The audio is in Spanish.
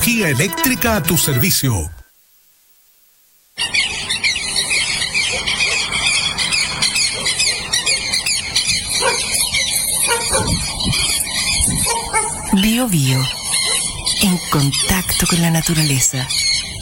tecnología eléctrica a tu servicio. Bio Bio, en contacto con la naturaleza.